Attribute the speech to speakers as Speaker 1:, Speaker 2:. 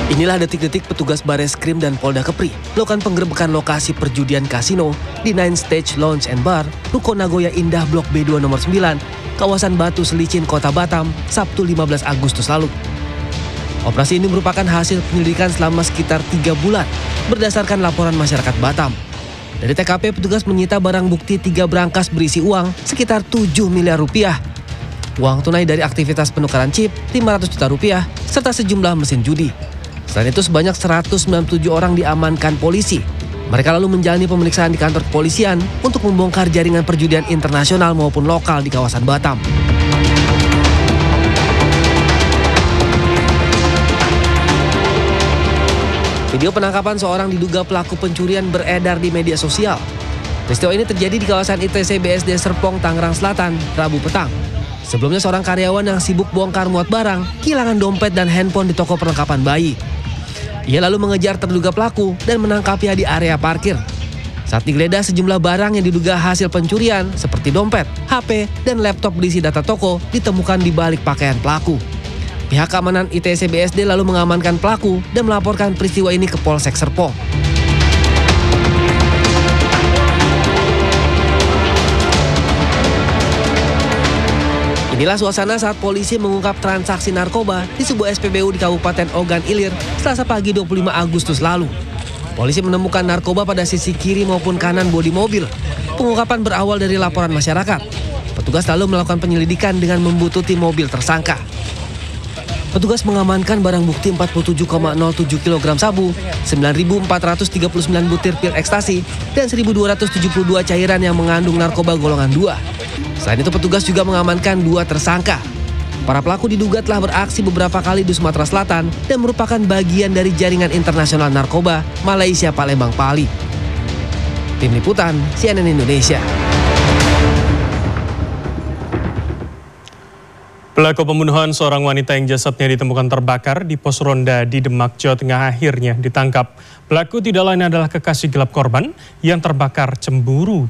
Speaker 1: Inilah detik-detik petugas Bareskrim dan Polda Kepri melakukan penggerebekan lokasi perjudian kasino di Nine Stage Lounge and Bar, Ruko Nagoya Indah Blok B2 nomor 9, kawasan Batu Selicin, Kota Batam, Sabtu 15 Agustus lalu. Operasi ini merupakan hasil penyelidikan selama sekitar 3 bulan berdasarkan laporan masyarakat Batam. Dari TKP, petugas menyita barang bukti 3 brankas berisi uang sekitar 7 miliar rupiah. Uang tunai dari aktivitas penukaran chip 500 juta rupiah serta sejumlah mesin judi. Selain itu, sebanyak 197 orang diamankan polisi. Mereka lalu menjalani pemeriksaan di kantor kepolisian untuk membongkar jaringan perjudian internasional maupun lokal di kawasan Batam. Video penangkapan seorang diduga pelaku pencurian beredar di media sosial. Peristiwa ini terjadi di kawasan ITC BSD Serpong, Tangerang Selatan, Rabu petang. Sebelumnya seorang karyawan yang sibuk bongkar muat barang kehilangan dompet dan handphone di toko perlengkapan bayi. Ia lalu mengejar terduga pelaku dan menangkapnya di area parkir. Saat digeledah, sejumlah barang yang diduga hasil pencurian seperti dompet, HP, dan laptop berisi data toko ditemukan di balik pakaian pelaku. Pihak keamanan ITC BSD lalu mengamankan pelaku dan melaporkan peristiwa ini ke Polsek Serpong. Inilah suasana saat polisi mengungkap transaksi narkoba di sebuah SPBU di Kabupaten Ogan Ilir, Selasa pagi 25 Agustus lalu. Polisi menemukan narkoba pada sisi kiri maupun kanan bodi mobil. Pengungkapan berawal dari laporan masyarakat. Petugas lalu melakukan penyelidikan dengan membututi mobil tersangka. Petugas mengamankan barang bukti 47,07 kg sabu, 9.439 butir pil ekstasi, dan 1.272 cairan yang mengandung narkoba golongan 2. Selain itu, petugas juga mengamankan 2 tersangka. Para pelaku diduga telah beraksi beberapa kali di Sumatera Selatan dan merupakan bagian dari jaringan internasional narkoba Malaysia Palembang Pali. Tim Liputan CNN Indonesia.
Speaker 2: Pelaku pembunuhan seorang wanita yang jasadnya ditemukan terbakar di pos ronda di Demak, Jawa Tengah akhirnya ditangkap. Pelaku tidak lain adalah kekasih gelap korban yang terbakar cemburu